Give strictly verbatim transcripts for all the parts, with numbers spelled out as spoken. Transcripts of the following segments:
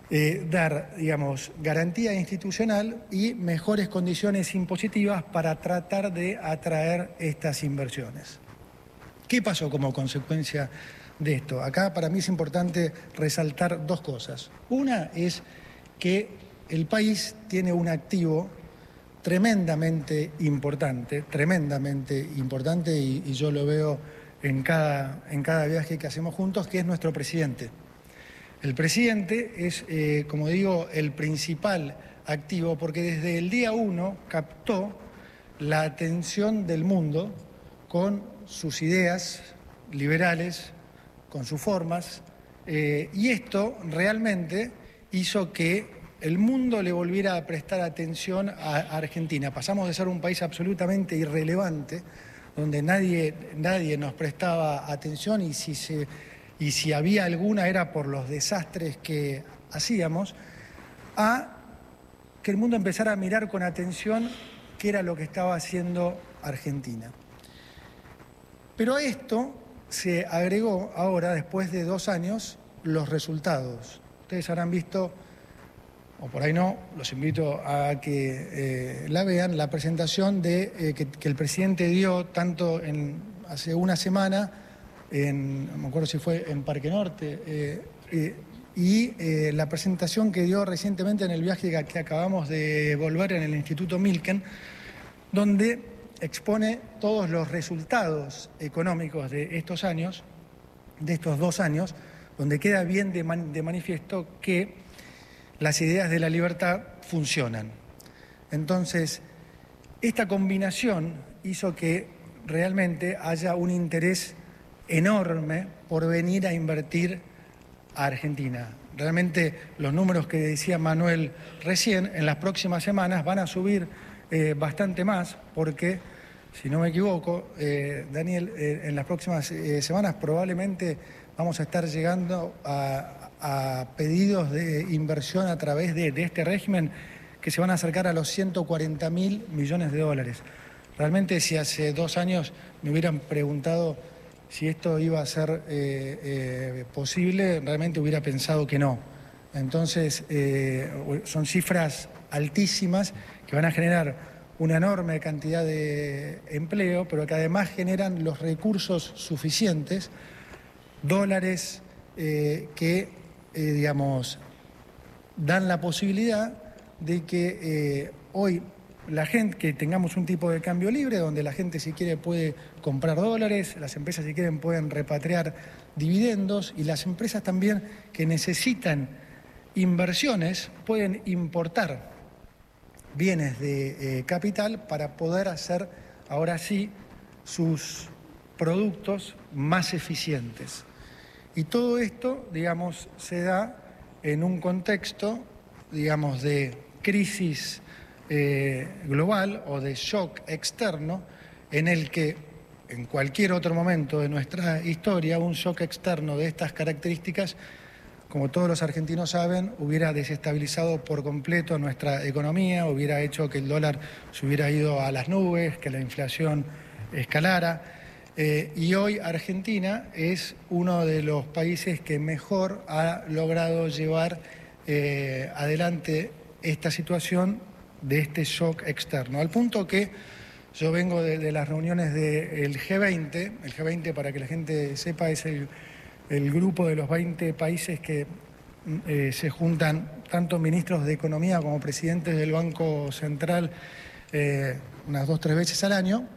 eh, dar, digamos, garantía institucional y mejores condiciones impositivas para tratar de atraer estas inversiones. ¿Qué pasó como consecuencia de esto? Acá para mí es importante resaltar dos cosas. Una es que el país tiene un activo tremendamente importante, tremendamente importante, y, y yo lo veo en cada, en cada viaje que hacemos juntos, que es nuestro presidente. El presidente es, eh, como digo, el principal activo porque desde el día uno captó la atención del mundo con sus ideas liberales, con sus formas, eh, y esto realmente hizo que el mundo le volviera a prestar atención a Argentina. Pasamos de ser un país absolutamente irrelevante, donde nadie, nadie nos prestaba atención y si, se, y si había alguna era por los desastres que hacíamos, a que el mundo empezara a mirar con atención qué era lo que estaba haciendo Argentina. Pero a esto se agregó ahora, después de dos años, los resultados. Ustedes habrán visto, o por ahí no, los invito a que eh, la vean, la presentación de, eh, que, que el presidente dio tanto en, hace una semana, en, no me acuerdo si fue en Parque Norte, eh, eh, y eh, la presentación que dio recientemente en el viaje que, que acabamos de volver en el Instituto Milken, donde expone todos los resultados económicos de estos años, de estos dos años, donde queda bien de, man, de manifiesto que las ideas de la libertad funcionan. Entonces, esta combinación hizo que realmente haya un interés enorme por venir a invertir a Argentina. Realmente los números que decía Manuel recién, en las próximas semanas van a subir eh, bastante más, porque, si no me equivoco, eh, Daniel, eh, en las próximas eh, semanas probablemente vamos a estar llegando a, a pedidos de inversión a través de, de este régimen que se van a acercar a los ciento cuarenta mil millones de dólares. Realmente, si hace dos años me hubieran preguntado si esto iba a ser eh, eh, posible, realmente hubiera pensado que no. Entonces, eh, son cifras altísimas que van a generar una enorme cantidad de empleo, pero que además generan los recursos suficientes, dólares eh, que, eh, digamos, dan la posibilidad de que eh, hoy la gente, que tengamos un tipo de cambio libre, donde la gente si quiere puede comprar dólares, las empresas si quieren pueden repatriar dividendos y las empresas también que necesitan inversiones pueden importar bienes de eh, capital para poder hacer ahora sí sus productos más eficientes. Y todo esto, digamos, se da en un contexto, digamos, de crisis Eh, global o de shock externo, en el que en cualquier otro momento de nuestra historia un shock externo de estas características, como todos los argentinos saben, hubiera desestabilizado por completo nuestra economía, hubiera hecho que el dólar se hubiera ido a las nubes, que la inflación escalara. Eh, y hoy Argentina es uno de los países que mejor ha logrado llevar eh, adelante esta situación de este shock externo, al punto que yo vengo de, de las reuniones del G veinte, el G veinte, para que la gente sepa, es el, el grupo de los veinte países que eh, se juntan tanto ministros de Economía como presidentes del Banco Central eh, unas dos, tres veces al año,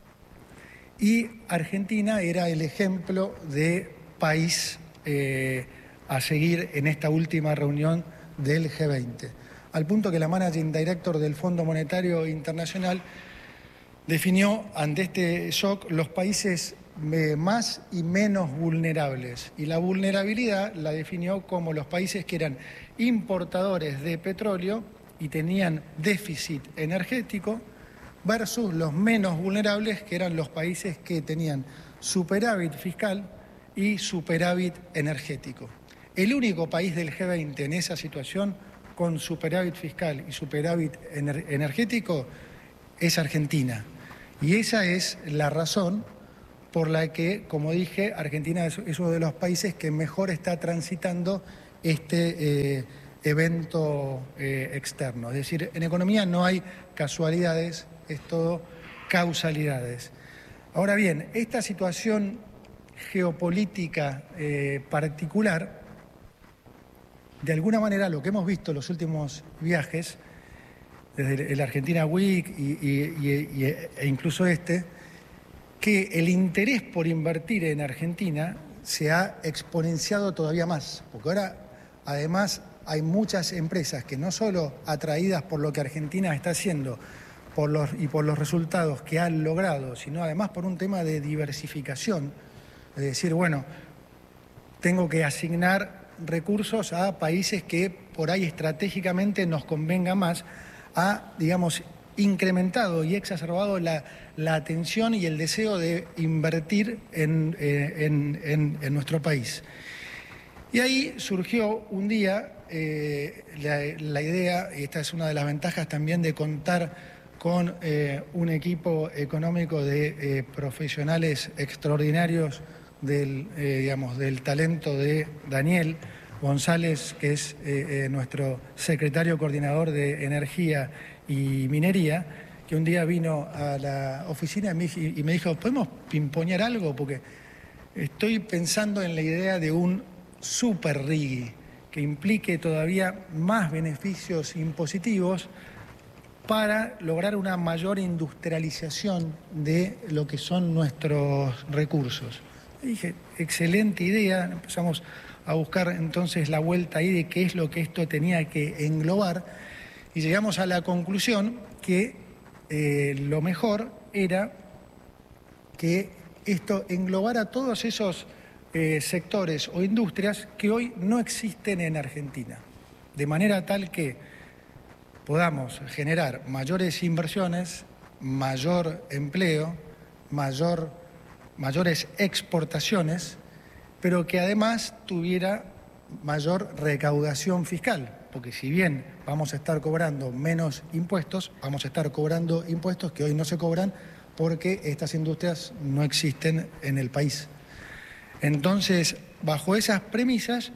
y Argentina era el ejemplo de país eh, a seguir en esta última reunión del G veinte. Al punto que la Managing Director del Fondo Monetario Internacional definió ante este shock los países más y menos vulnerables. Y la vulnerabilidad la definió como los países que eran importadores de petróleo y tenían déficit energético versus los menos vulnerables, que eran los países que tenían superávit fiscal y superávit energético. El único país del G veinte en esa situación con superávit fiscal y superávit ener- energético es Argentina. Y esa es la razón por la que, como dije, Argentina es, es uno de los países que mejor está transitando este, eh, evento eh, externo. Es decir, en economía no hay casualidades, es todo causalidades. Ahora bien, esta situación geopolítica eh, particular, de alguna manera lo que hemos visto en los últimos viajes, desde el Argentina Week y, y, y, e incluso este, que el interés por invertir en Argentina se ha exponenciado todavía más, porque ahora además hay muchas empresas que no solo atraídas por lo que Argentina está haciendo por los, y por los resultados que han logrado, sino además por un tema de diversificación, es decir, bueno, tengo que asignar recursos a países que por ahí estratégicamente nos convenga más, ha, digamos, incrementado y exacerbado la, la atención y el deseo de invertir en, eh, en, en, en nuestro país. Y ahí surgió un día eh, la, la idea, y esta es una de las ventajas también de contar con eh, un equipo económico de eh, profesionales extraordinarios del, eh, digamos, del talento de Daniel González, que es eh, eh, nuestro secretario coordinador de Energía y Minería, que un día vino a la oficina y me dijo, ¿podemos pimpoñar algo? Porque estoy pensando en la idea de un super R I G I que implique todavía más beneficios impositivos para lograr una mayor industrialización de lo que son nuestros recursos. Y dije, excelente idea, empezamos a buscar entonces la vuelta ahí de qué es lo que esto tenía que englobar y llegamos a la conclusión que eh, lo mejor era que esto englobara todos esos eh, sectores o industrias que hoy no existen en Argentina, de manera tal que podamos generar mayores inversiones, mayor empleo, mayor, mayores exportaciones, pero que además tuviera mayor recaudación fiscal, porque si bien vamos a estar cobrando menos impuestos, vamos a estar cobrando impuestos que hoy no se cobran porque estas industrias no existen en el país. Entonces, bajo esas premisas,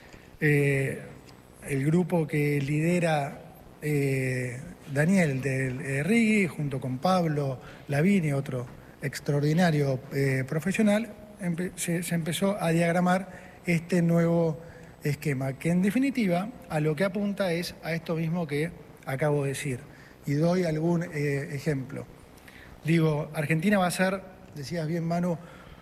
eh, el grupo que lidera eh, Daniel del eh, R I G I, junto con Pablo Lavini, otro extraordinario eh, profesional, empe se, se empezó a diagramar este nuevo esquema, que en definitiva a lo que apunta es a esto mismo que acabo de decir. Y doy algún eh, ejemplo. Digo, Argentina va a ser, decías bien Manu,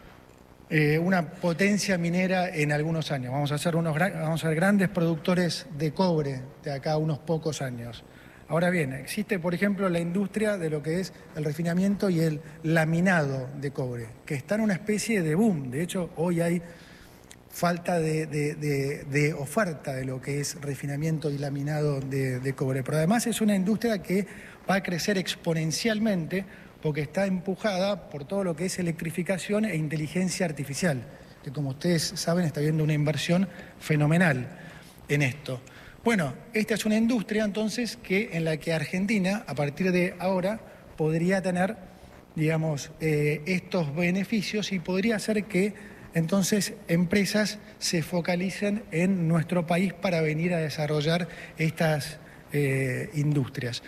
eh, una potencia minera en algunos años. Vamos a ser unos vamos a ser grandes productores de cobre de acá a unos pocos años. Ahora bien, existe, por ejemplo, la industria de lo que es el refinamiento y el laminado de cobre, que está en una especie de boom. De hecho, hoy hay falta de, de, de, de oferta de lo que es refinamiento y laminado de, de cobre. Pero además es una industria que va a crecer exponencialmente porque está empujada por todo lo que es electrificación e inteligencia artificial, que como ustedes saben está habiendo una inversión fenomenal en esto. Bueno, esta es una industria entonces que, en la que Argentina, a partir de ahora, podría tener, digamos, eh, estos beneficios y podría hacer que entonces empresas se focalicen en nuestro país para venir a desarrollar estas eh, industrias.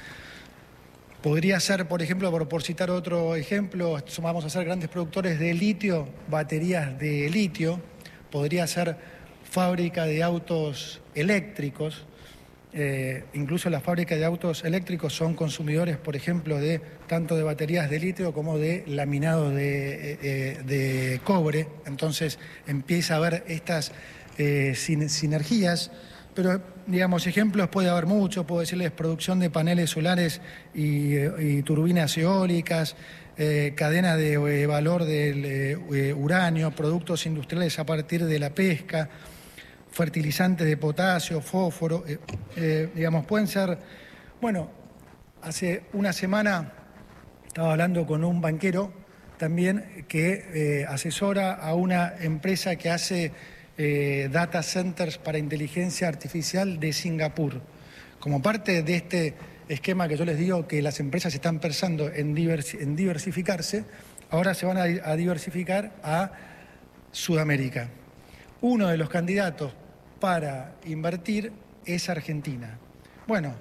Podría ser, por ejemplo, por, por citar otro ejemplo, vamos a ser grandes productores de litio, baterías de litio, podría ser fábrica de autos eléctricos, eh, incluso las fábricas de autos eléctricos son consumidores, por ejemplo, de tanto de baterías de litio como de laminado de, eh, de cobre, entonces empieza a haber estas eh, sin, sinergias, pero digamos, ejemplos puede haber muchos, puedo decirles producción de paneles solares y, y turbinas eólicas, eh, cadena de eh, valor del eh, uranio, productos industriales a partir de la pesca, fertilizantes de potasio, fósforo, eh, eh, digamos, pueden ser... Bueno, hace una semana estaba hablando con un banquero también que eh, asesora a una empresa que hace eh, data centers para inteligencia artificial de Singapur. Como parte de este esquema que yo les digo que las empresas están pensando en, diversi en diversificarse, ahora se van a, a diversificar a Sudamérica. Uno de los candidatos para invertir es Argentina. Bueno,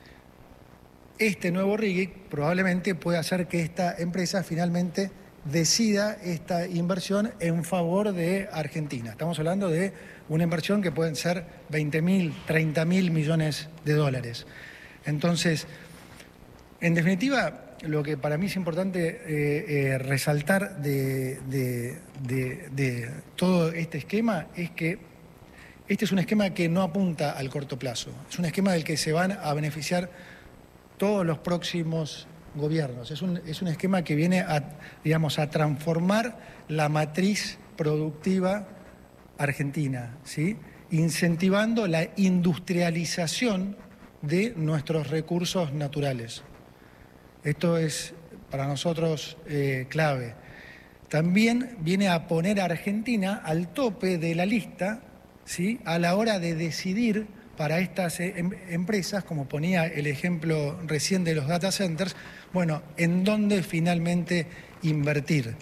este nuevo R I C probablemente pueda hacer que esta empresa finalmente decida esta inversión en favor de Argentina. Estamos hablando de una inversión que pueden ser veinte mil, treinta mil millones de dólares. Entonces, en definitiva, lo que para mí es importante eh, eh, resaltar de, de, de, de todo este esquema es que este es un esquema que no apunta al corto plazo. Es un esquema del que se van a beneficiar todos los próximos gobiernos. Es un, es un esquema que viene a, digamos, a transformar la matriz productiva argentina, ¿sí? Incentivando la industrialización de nuestros recursos naturales. Esto es para nosotros eh, clave. También viene a poner a Argentina al tope de la lista, ¿sí? A la hora de decidir para estas em empresas, como ponía el ejemplo recién de los data centers, bueno, en dónde finalmente invertir.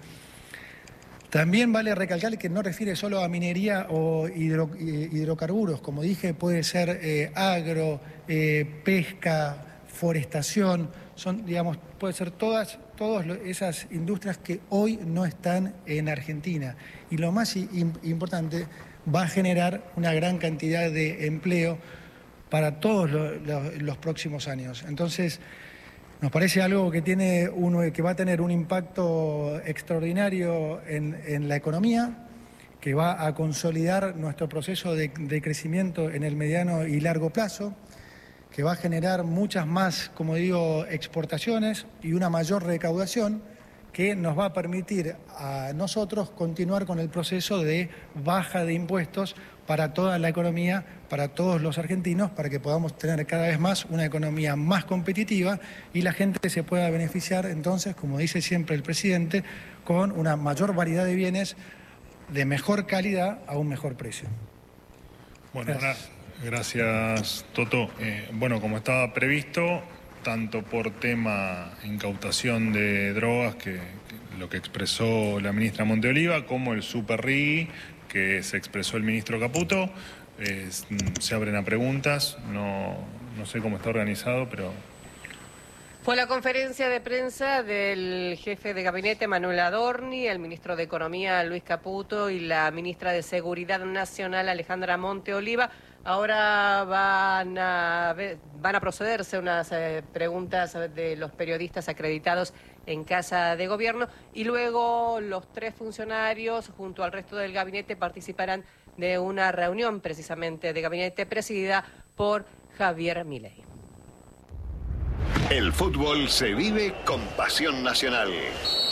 También vale recalcar que no refiere solo a minería o hidro, hidrocarburos, como dije, puede ser eh, agro, eh, pesca, forestación, son, digamos, puede ser todas, todas esas industrias que hoy no están en Argentina. Y lo más importante, va a generar una gran cantidad de empleo para todos los, los, los próximos años. Entonces, nos parece algo que, tiene uno, que va a tener un impacto extraordinario en, en la economía, que va a consolidar nuestro proceso de, de crecimiento en el mediano y largo plazo, que va a generar muchas más, como digo, exportaciones y una mayor recaudación, que nos va a permitir a nosotros continuar con el proceso de baja de impuestos para toda la economía, para todos los argentinos, para que podamos tener cada vez más una economía más competitiva y la gente se pueda beneficiar entonces, como dice siempre el presidente, con una mayor variedad de bienes de mejor calidad a un mejor precio. Bueno, gracias, gracias Toto. Eh, bueno, como estaba previsto, tanto por tema incautación de drogas, que, que lo que expresó la ministra Monteoliva, como el Super R I G, que se expresó el ministro Caputo, eh, se abren a preguntas. No, no sé cómo está organizado, pero... Fue la conferencia de prensa del jefe de gabinete Manuel Adorni, el ministro de Economía Luis Caputo y la ministra de Seguridad Nacional Alejandra Monteoliva. Ahora van a, van a procederse unas eh, preguntas de los periodistas acreditados en Casa de Gobierno y luego los tres funcionarios junto al resto del gabinete participarán de una reunión precisamente de gabinete presidida por Javier Milei. El fútbol se vive con pasión nacional.